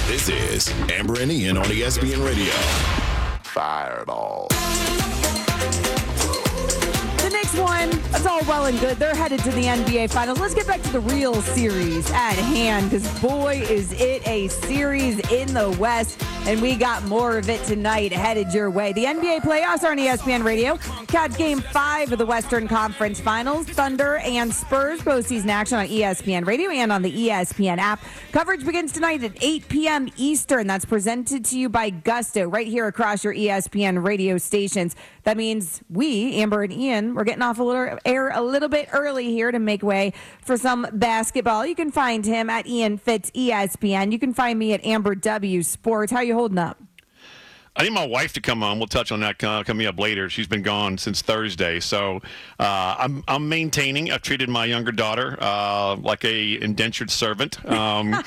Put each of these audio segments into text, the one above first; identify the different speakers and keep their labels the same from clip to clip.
Speaker 1: This is Amber and Ian on ESPN Radio. Fireball.
Speaker 2: The next one, it's all well and good. They're headed to the NBA Finals. Let's get back to the real series at hand, because boy, is it a series in the West, and we got more of it tonight headed your way. The NBA playoffs are on ESPN Radio. Catch Game 5 of the Western Conference Finals. Thunder and Spurs postseason action on ESPN Radio and on the ESPN app. Coverage begins tonight at 8 p.m. Eastern. That's presented to you by Gusto right here across your ESPN radio stations. That means we, Amber and Ian, we're getting off a little air a little bit early here to make way for some basketball. You can find him at Ian Fitz ESPN. You can find me at Amber W Sports. How you holding up?
Speaker 3: I need my wife to come on. We'll touch on that coming up later. She's been gone since Thursday, so I'm maintaining. I've treated my younger daughter like a indentured servant. I've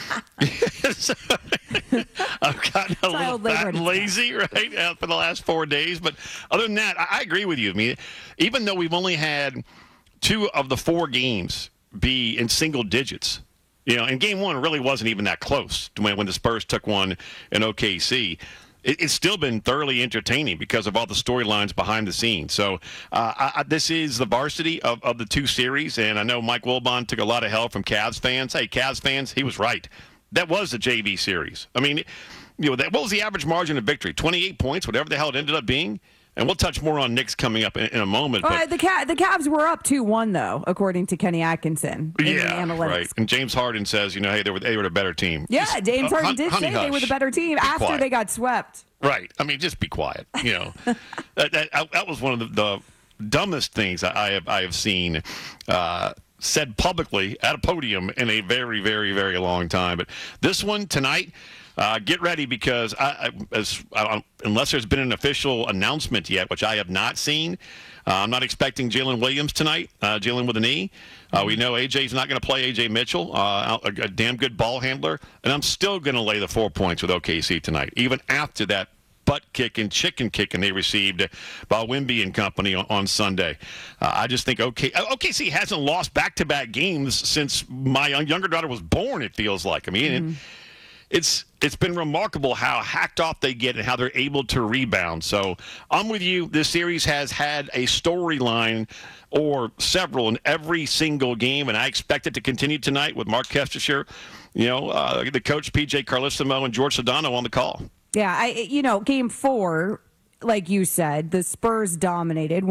Speaker 3: gotten a little fat and lazy, right, for the last 4 days. But other than that, I agree with you. I mean, even though we've only had 2 of the 4 games be in single digits, you know, and Game 1 really wasn't even that close when the Spurs took one in OKC. It's still been thoroughly entertaining because of all the storylines behind the scenes. So this is the varsity of the 2 series, and I know Mike Wilbon took a lot of help from Cavs fans. Hey, Cavs fans, he was right. That was the JV series. I mean, you know, what was the average margin of victory? 28 points, whatever the hell it ended up being. And we'll touch more on Knicks coming up in a moment.
Speaker 2: But the Cavs were up 2-1, though, according to Kenny Atkinson in the analytics.
Speaker 3: Right. And James Harden says, you know, hey, they were the better team.
Speaker 2: Yeah, James Harden did say they were the better team after they got swept.
Speaker 3: Right. I mean, just be quiet. You know, that was one of the dumbest things I have seen said publicly at a podium in a very, very, very long time. But this one tonight, get ready, because unless there's been an official announcement yet, which I have not seen, I'm not expecting Jalen Williams tonight, Jalen with a knee. We know AJ's not going to play AJ Mitchell, a damn good ball handler. And I'm still going to lay the 4 points with OKC tonight, even after that butt-kicking, chicken-kicking they received by Wemby and company on Sunday. I just think OKC hasn't lost back-to-back games since my younger daughter was born, it feels like. I mean, It's been remarkable how hacked off they get and how they're able to rebound. So I'm with you. This series has had a storyline or several in every single game, and I expect it to continue tonight with Mark Kestecher, you know, the coach PJ Carlesimo and George Sedano on the call.
Speaker 2: Yeah, Game 4, like you said, the Spurs dominated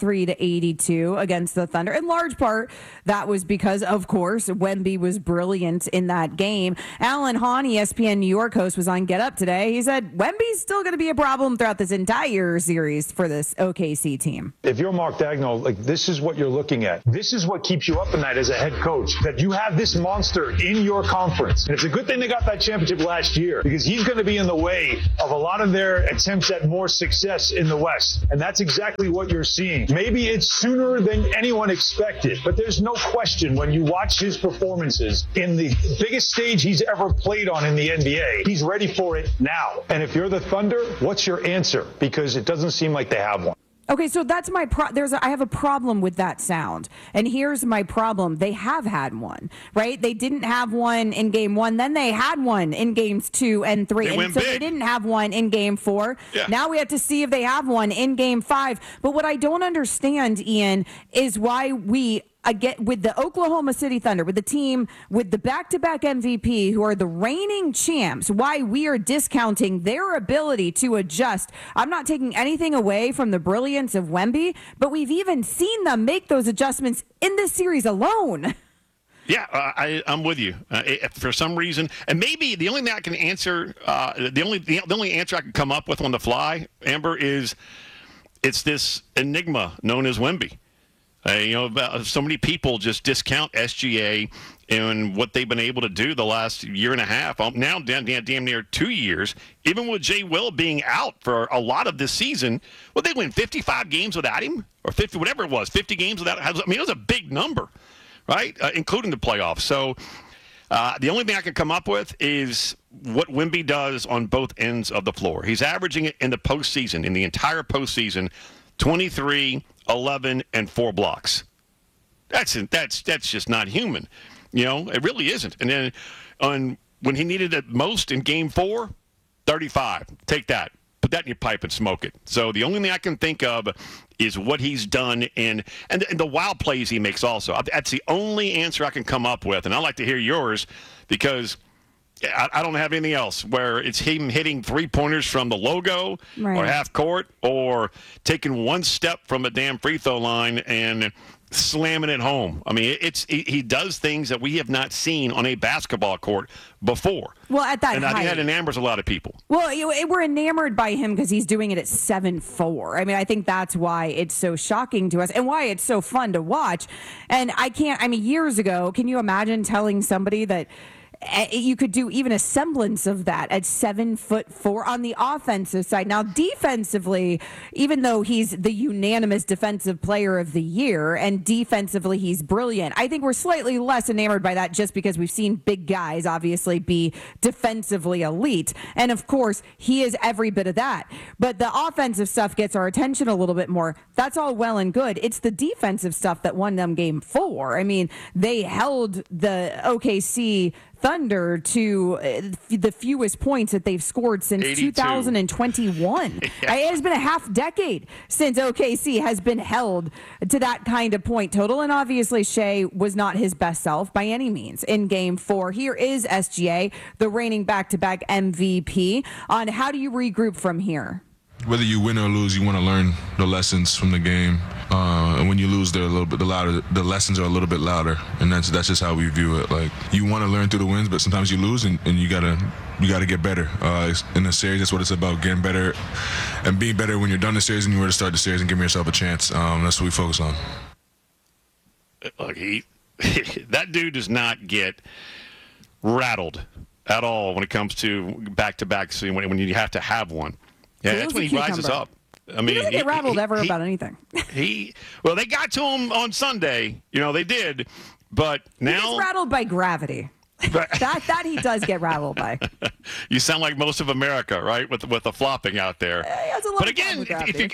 Speaker 2: 103-82 against the Thunder. In large part, that was because, of course, Wemby was brilliant in that game. Alan Hahn, ESPN New York host, was on Get Up today. He said Wemby's still going to be a problem throughout this entire series for this OKC team.
Speaker 4: If you're Mark Daigneault, this is what you're looking at. This is what keeps you up at night as a head coach, that you have this monster in your conference. And it's a good thing they got that championship last year, because he's going to be in the way of a lot of their attempts at more success in the West. And that's exactly what you're seeing. Maybe it's sooner than anyone expected, but there's no question when you watch his performances in the biggest stage he's ever played on in the NBA, he's ready for it now. And if you're the Thunder, what's your answer? Because it doesn't seem like they have one.
Speaker 2: Okay, so that's my I have a problem with that sound. And here's my problem. They have had one, right? They didn't have one in Game 1. Then they had one in Games 2 and 3. And so they didn't have one in Game 4. Yeah. Now we have to see if they have one in Game 5. But what I don't understand, Ian, is why we get with the Oklahoma City Thunder, with the team with the back-to-back MVP who are the reigning champs, why we are discounting their ability to adjust. I'm not taking anything away from the brilliance of Wemby, but we've even seen them make those adjustments in this series alone.
Speaker 3: Yeah, I'm with you. For some reason, and maybe the only thing I can answer, the only answer I can come up with on the fly, Amber, is it's this enigma known as Wemby. So many people just discount SGA and what they've been able to do the last year and a half, now damn near 2 years, even with Jay Will being out for a lot of this season. Well, they win 55 games without him, or 50, whatever it was, 50 games without him. I mean, it was a big number, right, including the playoffs. So the only thing I can come up with is what Wemby does on both ends of the floor. He's averaging it in the postseason, in the entire postseason, 23, 11, and 4 blocks. That's just not human. It really isn't. And then when he needed it most in Game 4, 35. Take that. Put that in your pipe and smoke it. So the only thing I can think of is what he's done and the wild plays he makes also. That's the only answer I can come up with, and I'd like to hear yours because I don't have anything else where it's him hitting three-pointers from the logo or half court or taking one step from a damn free throw line and slamming it home. I mean, he does things that we have not seen on a basketball court before.
Speaker 2: Well, at that
Speaker 3: and
Speaker 2: height,
Speaker 3: I think that enamors a lot of people.
Speaker 2: Well, we're enamored by him because he's doing it at 7'4". I mean, I think that's why it's so shocking to us and why it's so fun to watch. And years ago, can you imagine telling somebody that you could do even a semblance of that at 7'4" on the offensive side? Now, defensively, even though he's the unanimous defensive player of the year and defensively he's brilliant, I think we're slightly less enamored by that just because we've seen big guys obviously be defensively elite. And of course, he is every bit of that. But the offensive stuff gets our attention a little bit more. That's all well and good. It's the defensive stuff that won them Game 4. I mean, they held the OKC Thunder to the fewest points that they've scored since 82. 2021. Yeah. It has been a half decade since OKC has been held to that kind of point total. And obviously Shea was not his best self by any means in Game 4. Here is SGA, the reigning back-to-back MVP, on how do you regroup from here?
Speaker 5: Whether you win or lose, you want to learn the lessons from the game. And when you lose, they're a little bit louder. The lessons are a little bit louder, and that's just how we view it. Like, you want to learn through the wins, but sometimes you lose, and you gotta get better. In the series, that's what it's about: getting better and being better when you're done the series and you're ready to start the series and giving yourself a chance. That's what we focus on.
Speaker 3: Look, that dude does not get rattled at all when it comes to back-to-back. When you have to have one. Yeah, that's when he rises up. I mean,
Speaker 2: he doesn't get rattled ever about anything.
Speaker 3: They got to him on Sunday. They did, but now
Speaker 2: he's rattled by gravity. that he does get rattled by.
Speaker 3: You sound like most of America, right? With the flopping out there. But again,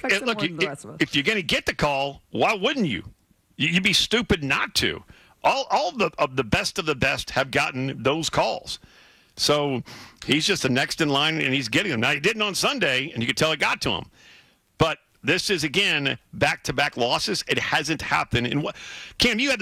Speaker 3: if you're going to get the call, why wouldn't you? You'd be stupid not to. All of the best have gotten those calls. So he's just the next in line, and he's getting them. Now, he didn't on Sunday, and you could tell it got to him. But this is, again, back-to-back losses. It hasn't happened. And Cam, you had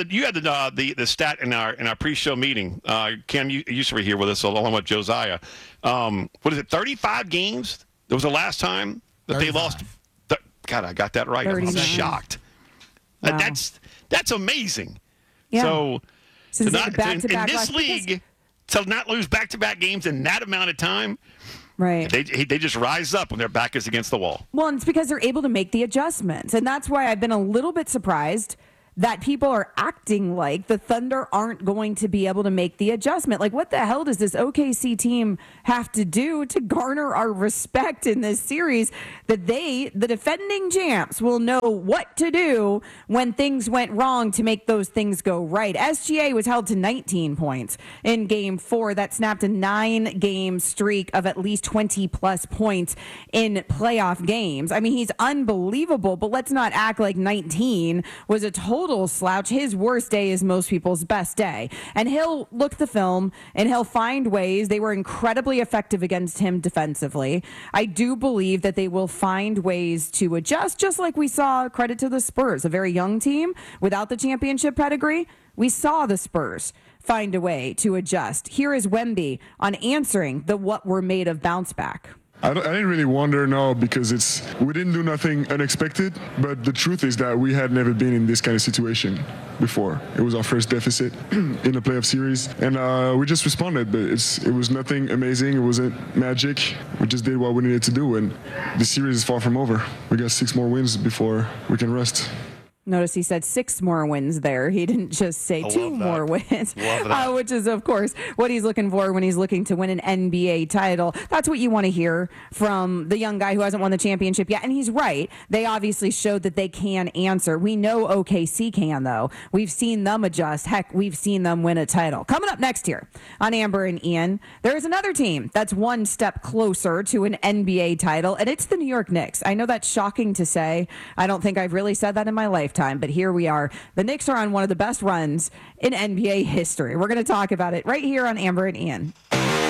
Speaker 3: the stat in our pre-show meeting. Cam, you used to be here with us along with Josiah. What is it, 35 games? That was the last time that 35. They lost. God, I got that right. 39. I'm shocked.
Speaker 2: Wow.
Speaker 3: That's amazing.
Speaker 2: Yeah.
Speaker 3: So
Speaker 2: in this
Speaker 3: league, to not lose back-to-back games in that amount of time,
Speaker 2: right?
Speaker 3: They just rise up when their back is against the wall.
Speaker 2: Well, and it's because they're able to make the adjustments. And that's why I've been a little bit surprised that people are acting like the Thunder aren't going to be able to make the adjustment. Like, what the hell does this OKC team have to do to garner our respect in this series that the defending champs, will know what to do when things went wrong to make those things go right? SGA was held to 19 points in Game 4. That snapped a 9-game streak of at least 20-plus points in playoff games. I mean, he's unbelievable, but let's not act like 19 was a total slouch. His worst day is most people's best day. And he'll look at the film and he'll find ways. They were incredibly effective against him defensively. I do believe that they will find ways to adjust, just like we saw, credit to the Spurs, a very young team without the championship pedigree. We saw the Spurs find a way to adjust. Here is Wemby on answering the what we're made of bounce back.
Speaker 6: I didn't really wonder, no, because we didn't do nothing unexpected, but the truth is that we had never been in this kind of situation before. It was our first deficit in the playoff series, and we just responded, but it was nothing amazing. It wasn't magic. We just did what we needed to do, and the series is far from over. We got 6 more wins before we can rest.
Speaker 2: Notice he said 6 more wins there. He didn't just say 2 more wins, which is, of course, what he's looking for when he's looking to win an NBA title. That's what you want to hear from the young guy who hasn't won the championship yet. And he's right. They obviously showed that they can answer. We know OKC can, though. We've seen them adjust. Heck, we've seen them win a title. Coming up next here on Amber and Ian, there is another team that's one step closer to an NBA title, and it's the New York Knicks. I know that's shocking to say. I don't think I've really said that in my life. But here we are. The Knicks are on one of the best runs in NBA history. We're going to talk about it right here on Amber and Ian.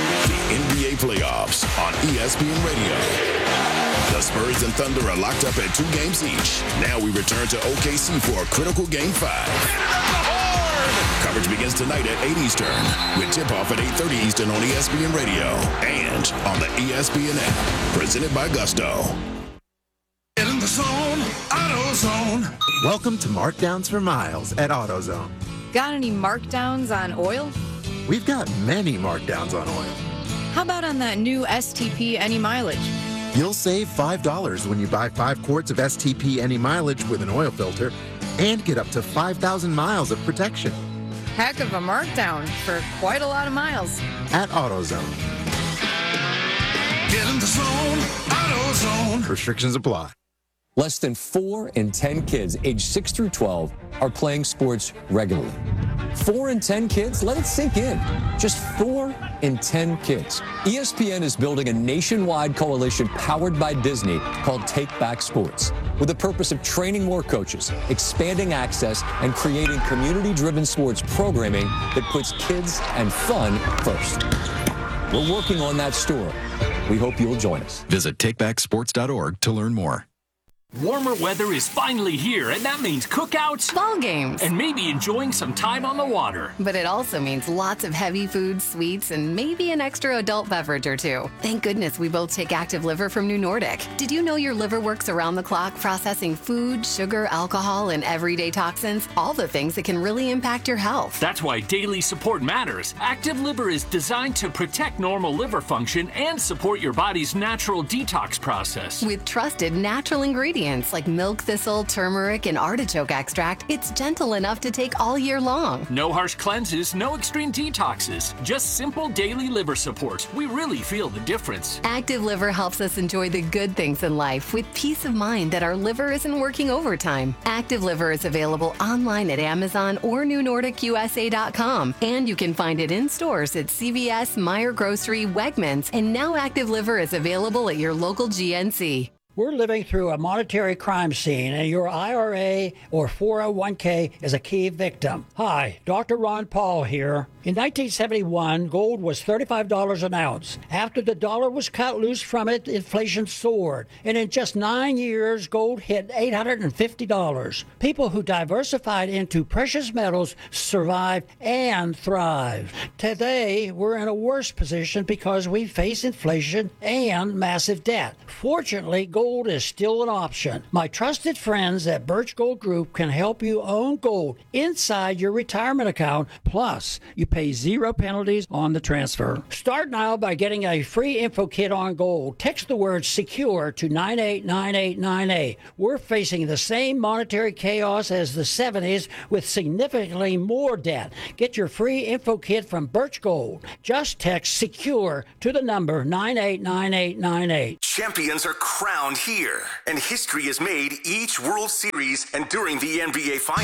Speaker 1: NBA playoffs on ESPN Radio. The Spurs and Thunder are locked up at 2 games each. Now we return to OKC for a critical Game 5. Coverage begins tonight at 8 Eastern with tip-off at 8:30 Eastern on ESPN Radio and on the ESPN app. Presented by Gusto.
Speaker 7: Get in the zone, AutoZone.
Speaker 8: Welcome to Markdowns for Miles at AutoZone.
Speaker 9: Got any markdowns on oil?
Speaker 8: We've got many markdowns on oil.
Speaker 9: How about on that new STP Any Mileage?
Speaker 8: You'll save $5 when you buy 5 quarts of STP Any Mileage with an oil filter and get up to 5,000 miles of protection.
Speaker 9: Heck of a markdown for quite a lot of miles.
Speaker 8: At AutoZone.
Speaker 7: Get in the zone, AutoZone.
Speaker 8: Restrictions apply.
Speaker 10: Less than 4 in 10 kids aged 6 through 12 are playing sports regularly. 4 in 10 kids? Let it sink in. Just 4 in 10 kids. ESPN is building a nationwide coalition powered by Disney called Take Back Sports, with the purpose of training more coaches, expanding access, and creating community-driven sports programming that puts kids and fun first. We're working on that story. We hope you'll join us.
Speaker 11: Visit takebacksports.org to learn more.
Speaker 12: Warmer weather is finally here, and that means cookouts,
Speaker 9: ball games,
Speaker 12: and maybe enjoying some time on the water.
Speaker 9: But it also means lots of heavy foods, sweets, and maybe an extra adult beverage or two. Thank goodness we both take Active Liver from New Nordic. Did you know your liver works around the clock processing food, sugar, alcohol, and everyday toxins? All the things that can really impact your health.
Speaker 12: That's why daily support matters. Active Liver is designed to protect normal liver function and support your body's natural detox process.
Speaker 9: With trusted natural ingredients like milk thistle, turmeric, and artichoke extract, it's gentle enough to take all year long.
Speaker 12: No harsh cleanses, no extreme detoxes, just simple daily liver support. We really feel the difference.
Speaker 9: Active Liver helps us enjoy the good things in life with peace of mind that our liver isn't working overtime. Active Liver is available online at Amazon or NewNordicUSA.com, and you can find it in stores at CVS, Meijer Grocery, Wegmans, and now Active Liver is available at your local GNC.
Speaker 13: We're living through a monetary crime scene, and your IRA or 401k is a key victim. Hi, Dr. Ron Paul here. In 1971, gold was $35 an ounce. After the dollar was cut loose from it, inflation soared. And in just 9 years, gold hit $850. People who diversified into precious metals survived and thrived. Today, we're in a worse position because we face inflation and massive debt. Fortunately, gold is still an option. My trusted friends at Birch Gold Group can help you own gold inside your retirement account. Plus, you pay 0 penalties on the transfer. Start now by getting a free info kit on gold. Text the word SECURE to 989898. We're facing the same monetary chaos as the 70s with significantly more debt. Get your free info kit from Birch Gold. Just text SECURE to the number 989898.
Speaker 14: Champions are crowned here, and history is made each World Series and during the NBA Finals.